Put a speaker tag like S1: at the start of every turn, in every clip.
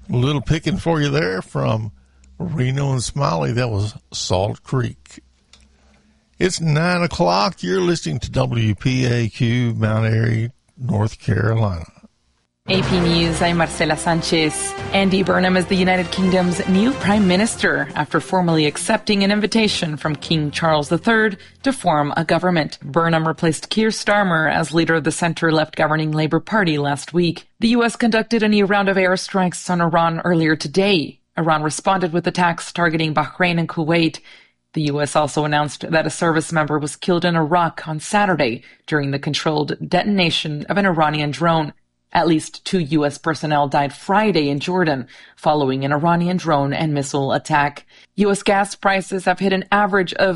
S1: A little picking for you there from Reno and Smiley. That was Salt Creek. It's 9 o'clock. You're listening to WPAQ, Mount Airy, North Carolina.
S2: AP News, I'm Marcela Sanchez. Andy Burnham is the United Kingdom's new Prime Minister after formally accepting an invitation from King Charles III to form a government. Burnham replaced Keir Starmer as leader of the center-left governing Labour Party last week. The U.S. conducted a new round of airstrikes on Iran earlier today. Iran responded with attacks targeting Bahrain and Kuwait. The U.S. also announced that a service member was killed in Iraq on Saturday during the controlled detonation of an Iranian drone. At least 2 U.S. personnel died Friday in Jordan following an Iranian drone and missile attack. U.S. gas prices have hit an average of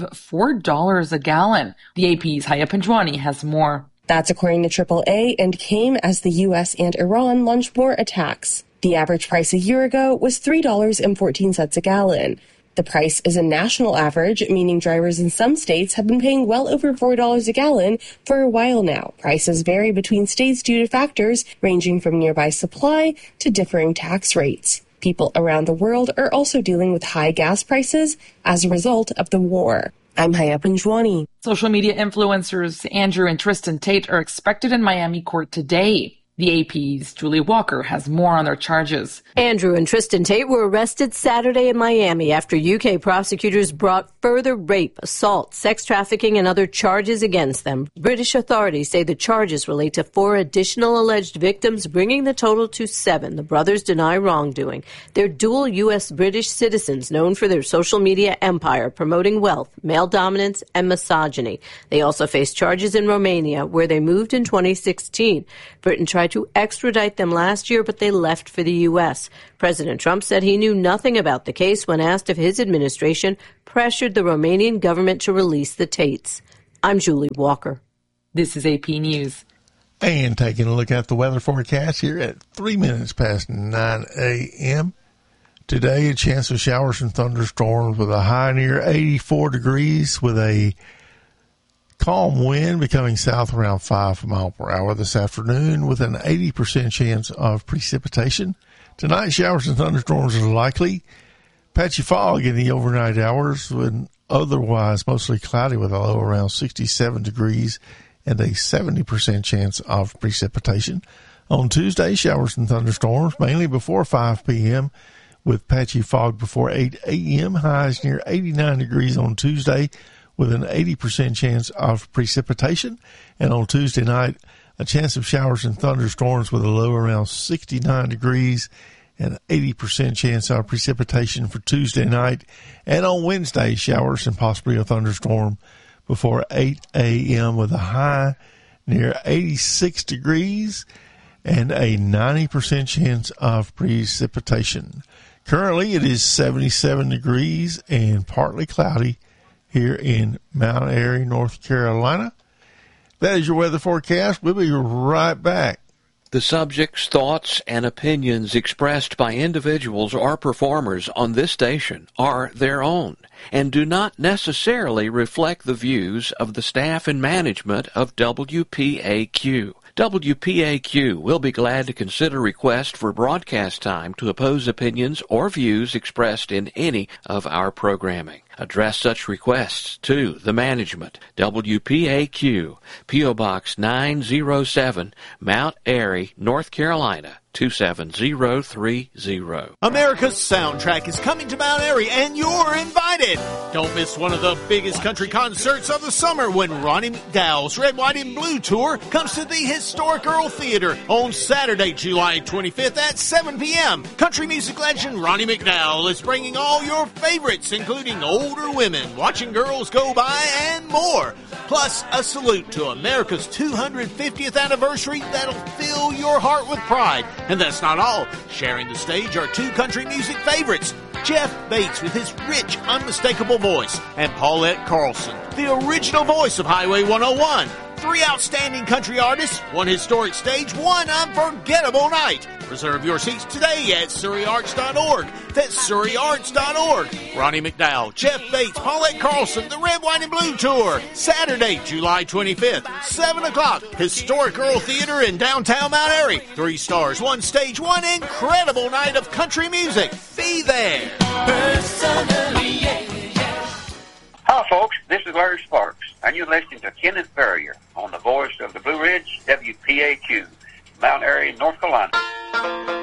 S2: $4 a gallon. The AP's Haya Panjwani has more.
S3: That's according to AAA and came as the U.S. and Iran launched more attacks. The average price a year ago was $3.14 a gallon. The price is a national average, meaning drivers in some states have been paying well over $4 a gallon for a while now. Prices vary between states due to factors ranging from nearby supply to differing tax rates. People around the world are also dealing with high gas prices as a result of the war. I'm Haya Panjwani.
S2: Social media influencers Andrew and Tristan Tate are expected in Miami court today. The AP's Julie Walker has more on their charges.
S4: Andrew and Tristan Tate were arrested Saturday in Miami after UK prosecutors brought further rape, assault, sex trafficking, and other charges against them. British authorities say the charges relate to 4 additional alleged victims, bringing the total to 7. The brothers deny wrongdoing. They're dual U.S.-British citizens known for their social media empire, promoting wealth, male dominance, and misogyny. They also face charges in Romania, where they moved in 2016. Britain tried to extradite them last year, but they left for the U.S. President Trump said he knew nothing about the case when asked if his administration pressured the Romanian government to release the Tates. I'm Julie Walker.
S2: This is AP News.
S1: And taking a look at the weather forecast here at 3 minutes past 9 a.m. Today, a chance of showers and thunderstorms with a high near 84 degrees with a calm wind becoming south around 5 miles per hour this afternoon with an 80% chance of precipitation. Tonight, showers and thunderstorms are likely. Patchy fog in the overnight hours and otherwise mostly cloudy with a low around 67 degrees and a 70% chance of precipitation. On Tuesday, showers and thunderstorms mainly before 5 p.m. with patchy fog before 8 a.m. Highs near 89 degrees on Tuesday with an 80% chance of precipitation. And on Tuesday night, a chance of showers and thunderstorms with a low around 69 degrees and 80% chance of precipitation for Tuesday night. And on Wednesday, showers and possibly a thunderstorm before 8 a.m. with a high near 86 degrees and a 90% chance of precipitation. Currently, it is 77 degrees and partly cloudy here in Mount Airy, North Carolina. That is your weather forecast. We'll be right back.
S5: The subjects, thoughts, and opinions expressed by individuals or performers on this station are their own and do not necessarily reflect the views of the staff and management of WPAQ. WPAQ will be glad to consider requests for broadcast time to oppose opinions or views expressed in any of our programming. Address such requests to the management. WPAQ, P.O. Box 907, Mount Airy, North Carolina, 27030.
S6: America's Soundtrack is coming to Mount Airy, and you're invited. Don't miss one of the biggest country concerts of the summer when Ronnie McDowell's Red, White, and Blue Tour comes to the historic Earl Theater on Saturday, July 25th at 7 p.m. Country music legend Ronnie McDowell is bringing all your favorites, including older women, watching girls go by, and more. Plus, a salute to America's 250th anniversary that'll fill your heart with pride. And that's not all. Sharing the stage are 2 country music favorites, Jeff Bates with his rich, unmistakable voice, and Paulette Carlson, the original voice of Highway 101. 3 outstanding country artists, 1 historic stage, 1 unforgettable night. Reserve your seats today at SurreyArts.org. That's SurreyArts.org. Ronnie McDowell, Jeff Bates, Paulette Carlson, the Red, White, and Blue Tour. Saturday, July 25th, 7 o'clock. Historic Earl Theater in downtown Mount Airy. 3 stars, 1 stage, 1 incredible night of country music. Be there.
S7: Personally, hi, folks. This is Larry Sparks, and you're listening to Kenneth Ferrier on the voice of the Blue Ridge, WPAQ, Mount Airy, North Carolina.